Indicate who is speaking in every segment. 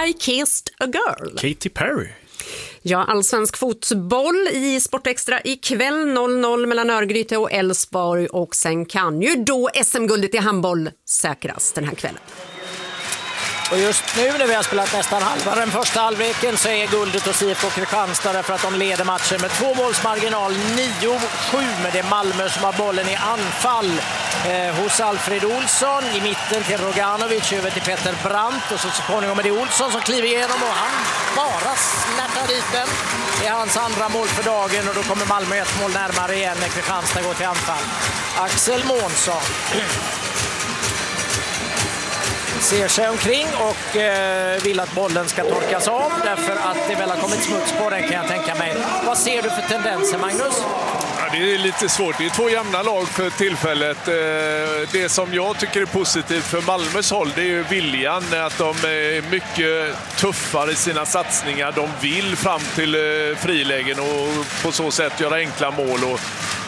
Speaker 1: I Kissed a Girl.
Speaker 2: Katy Perry.
Speaker 1: Ja, allsvensk fotboll i Sportextra ikväll 0-0 mellan Örgryte och Elfsborg, och sen kan ju då SM-guldet i handboll säkras den här kvällen.
Speaker 3: Och just nu när vi har spelat nästan halva den första halvleken så är guldet hos IFK Kristianstad, därför att de leder matchen med 2 målsmarginal, 9-7, men det är Malmö som har bollen i anfall. Hos Alfred Olsson i mitten till Roganovic, över till Peter Brandt, och så småningom är det Olsson som kliver igenom och han bara snärtar dit den. Det är hans andra mål för dagen, och då kommer Malmö ett mål närmare igen när Kristianstad går till anfall. Axel Månsson ser sig omkring och vill att bollen ska torkas av, därför att det väl har kommit smuts på den, kan jag tänka mig. Vad ser du för tendenser, Magnus?
Speaker 2: Ja, det är lite svårt. Det är 2 jämna lag för tillfället. Det som jag tycker är positivt för Malmös håll, det är ju viljan, att de är mycket tuffare i sina satsningar. De vill fram till frilägen och på så sätt göra enkla mål. Och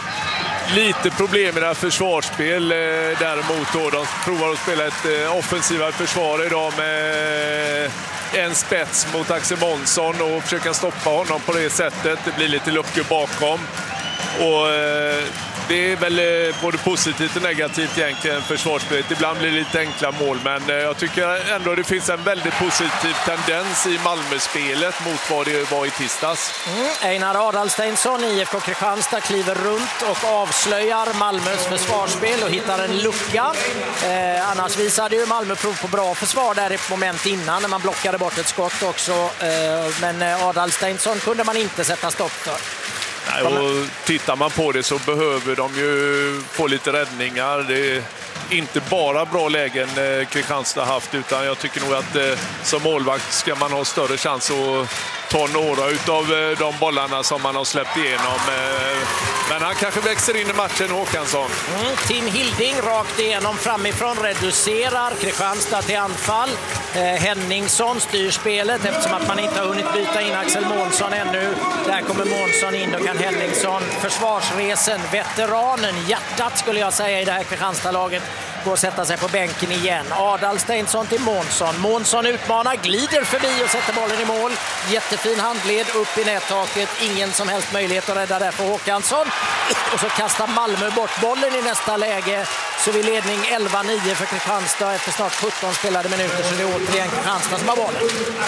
Speaker 2: lite problem i det här försvarsspel däremot då. De provar att spela ett offensivare försvar idag med en spets mot Axel Månsson och försöka stoppa honom på det sättet. Det blir lite luckor bakom. Och det är väl både positivt och negativt egentligen försvarsspelet. Ibland blir det lite enkla mål, men jag tycker ändå det finns en väldigt positiv tendens i Malmö-spelet mot vad det var i tisdags.
Speaker 3: Einar Adalsteinsson, IFK Kristianstad, kliver runt och avslöjar Malmös försvarsspel och hittar en lucka. Annars visade ju Malmö prov på bra försvar där i moment innan när man blockade bort ett skott också. Men Adalsteinsson kunde man inte sätta stopp för.
Speaker 2: Nej, och tittar man på det så behöver de ju få lite räddningar. Det är inte bara bra lägen Kristianstad haft, utan jag tycker nog att som målvakt ska man ha större chans att ta några utav de bollarna som man har släppt igenom. Men han kanske växer in i matchen, Håkansson.
Speaker 3: Tim Hilding rakt igenom framifrån, reducerar Kristianstad till anfall. Henningsson styr spelet eftersom att man inte har hunnit byta in Axel Månsson ännu. Där kommer Månsson in, och kan Henningsson, försvarsresen, veteranen, hjärtat skulle jag säga i det här Kristianstad-laget, gå och sätta sig på bänken igen. Adalsteinsson till Månsson. Månsson utmanar, glider förbi och sätter bollen i mål. Jättefin handled upp i nättaket. Ingen som helst möjlighet att rädda där för Håkansson. Och så kastar Malmö bort bollen i nästa läge. Så vi ledning 11-9 för Kristianstad efter snart 17 spelade minuter. Så det är återigen Kristianstad som har bollen.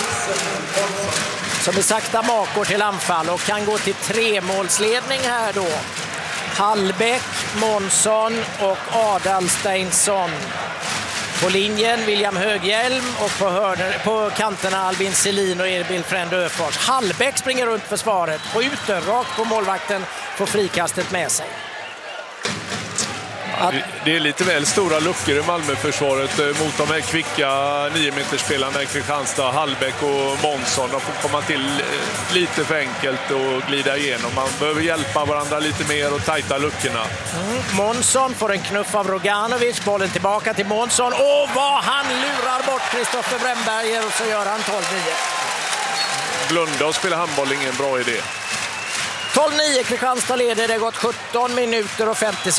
Speaker 3: Som är sakta makor till anfall och kan gå till 3-målsledning här då. Hallbäck, Månsson och Adalsteinsson. På linjen William Höghjelm, och på kanterna Albin Selin och Erbil Frend Öfors. Hallbäck springer runt försvaret, skjuter rakt på målvakten, får frikastet med sig.
Speaker 2: Det är lite väl stora luckor i Malmöförsvaret mot de här kvicka 9-metersspelarna i Kristianstad, Hallbäck och Månsson. De får komma till lite för enkelt och glida igenom. Man behöver hjälpa varandra lite mer och tajta luckorna.
Speaker 3: Månsson får en knuff av Roganovic, bollen tillbaka till Månsson. Och vad han lurar bort Kristoffer Brännberger, och så gör han 12-9.
Speaker 2: Blunda och spela handboll, ingen bra idé.
Speaker 3: 12-9, Kristianstad leder, det har gått 17 minuter och 50